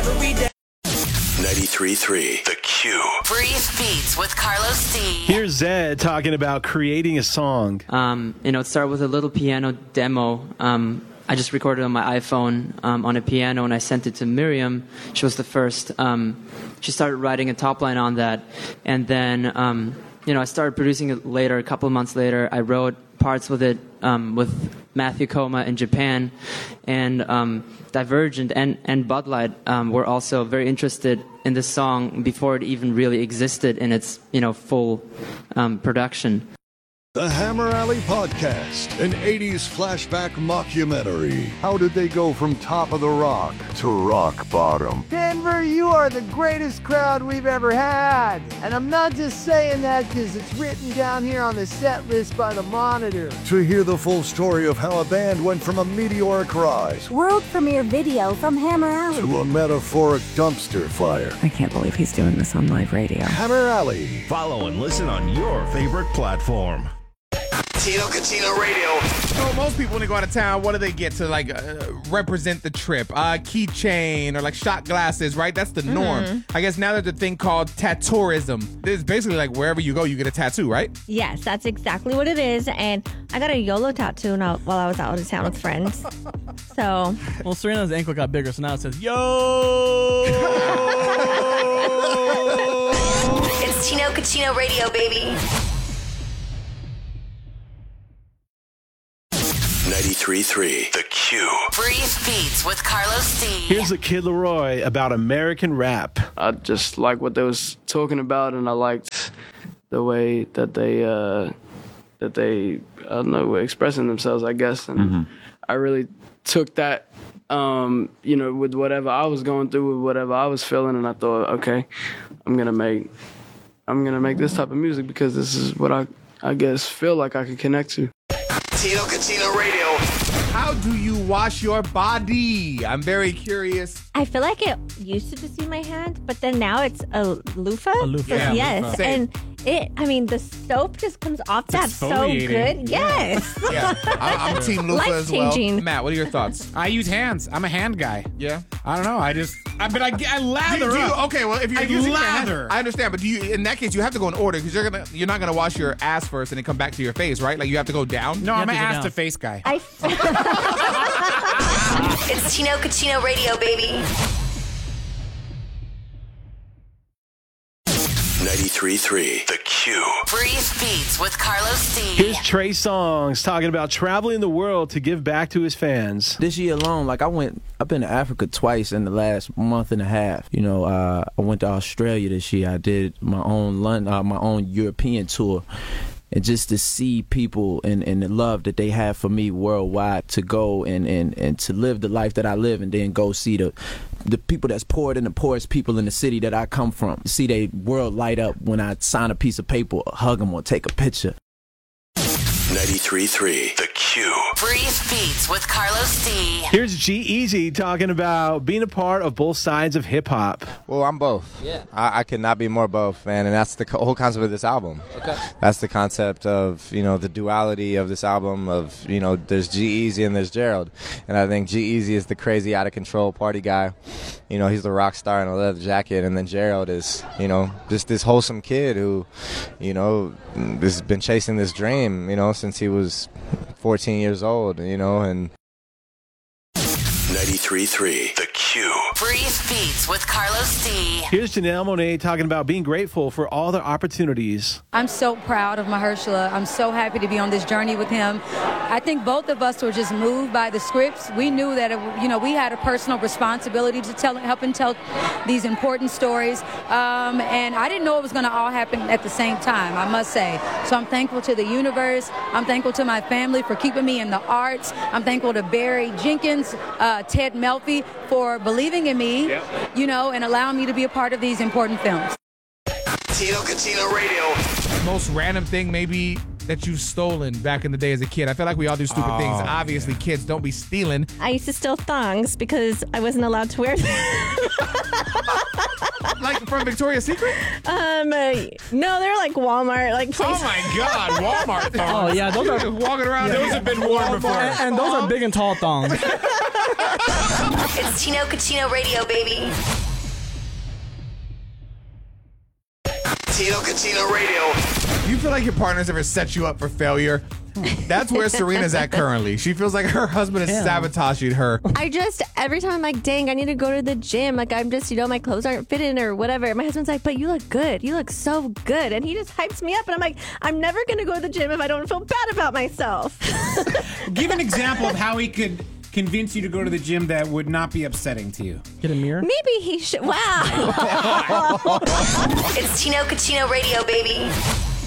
every day. 93.3 The Q. Brief Beats with Carlos D. Here's Zed talking about creating a song. It started with a little piano demo. I just recorded on my iPhone on a piano, and I sent it to Miriam. She was the first. She started writing a top line on that, and then I started producing it later. A couple of months later, I wrote parts with it with Matthew Koma in Japan, and Divergent and Bud Light were also very interested in this song before it even really existed in its full production. The Hammer Alley Podcast, an 80s flashback mockumentary. How did they go from top of the rock to rock bottom? Denver, you are the greatest crowd we've ever had. And I'm not just saying that because it's written down here on the set list by the Monitor. To hear the full story of how a band went from a meteoric rise world premiere video from Hammer Alley to a metaphoric dumpster fire. I can't believe he's doing this on live radio. Hammer Alley. Follow and listen on your favorite platform. Tino Catino Radio. So most people, when they go out of town, what do they get to represent the trip? Keychain or shot glasses, right? That's the norm. I guess now there's a thing called tattooism. It's basically wherever you go, you get a tattoo, right? Yes, that's exactly what it is. And I got a YOLO tattoo while I was out of town with friends. So. Well, Serena's ankle got bigger, so now it says, Yo! It's Tino Catino Radio, baby. 93.3 The Q. Brief Beats with Carlos D. Here's the Kid Laroi about American rap. I just like what they was talking about, and I liked the way that they I don't know, were expressing themselves, I guess. And I really took that, with whatever I was going through, with whatever I was feeling, and I thought, okay, I'm gonna make this type of music because this is what I guess feel like I could connect to. Tino Catino Radio. How do you wash your body? I'm very curious. I feel like it used to just be my hand, but then now it's a loofah. A loofah. Yeah, yes. loofah. And the soap just comes off that so good. Yes. Yeah. I'm team loofah as well. Life-changing. Matt, what are your thoughts? I use hands. I'm a hand guy. Yeah. I don't know. I lather up. Okay, well, if you're using your hands, I understand, but in that case, you have to go in order because you're not gonna wash your ass first and then come back to your face, right? You have to go down. No, I'm an ass to face guy. It's Tino Catino Radio, baby. 93.3 The Q. Brief Beats with Carlos D. Here's Trey Songz talking about traveling the world to give back to his fans. This year alone, I've been to Africa twice in the last month and a half. I went to Australia this year. I did my own European tour. And just to see people and the love that they have for me worldwide, to go and to live the life that I live, and then go see the people that's poor than the poorest people in the city that I come from. See their world light up when I sign a piece of paper, or hug them, or take a picture. 93.3 The Q. Brief Beats with Carlos D. Here's G-Eazy talking about being a part of both sides of hip-hop. Well, I'm both. Yeah. I could not be more both, man, and that's the whole concept of this album. Okay. That's the concept of, the duality of this album of, there's G-Eazy and there's Gerald. And I think G-Eazy is the crazy, out-of-control party guy. He's the rock star in a leather jacket, and then Gerald is, just this wholesome kid who, has been chasing this dream, since he was 14 years old, and 93.3 The Q. Brief Beats with Carlos D. Here's Janelle Monáe talking about being grateful for all the opportunities. I'm so proud of Mahershala. I'm so happy to be on this journey with him. I think both of us were just moved by the scripts. We knew that, we had a personal responsibility to help and tell these important stories. And I didn't know it was going to all happen at the same time, I must say. So I'm thankful to the universe. I'm thankful to my family for keeping me in the arts. I'm thankful to Barry Jenkins, Ted Melfi for believing in me, and allowing me to be a part of these important films. Tino Catino Radio. Most random thing maybe that you've stolen back in the day as a kid? I feel like we all do stupid things. Obviously, kids don't be stealing. I used to steal thongs because I wasn't allowed to wear them. Like from Victoria's Secret? No, they're like Walmart, places. Oh my God, Walmart thongs. Oh yeah, those are just walking around. Those have been worn before. And those are big and tall thongs. It's Tino Cucino Radio, baby. Tino Cucino Radio. You feel like your partner's ever set you up for failure? That's where Serena's at currently. She feels like her husband is sabotaging her. Every time I'm like, dang, I need to go to the gym. Like, I'm just, my clothes aren't fitting or whatever. My husband's like, but you look good. You look so good. And he just hypes me up. And I'm like, I'm never going to go to the gym if I don't feel bad about myself. Give an example of how he could convince you to go to the gym that would not be upsetting to you. Get a mirror? Maybe he should. Wow. It's Tino Cucino Radio, baby.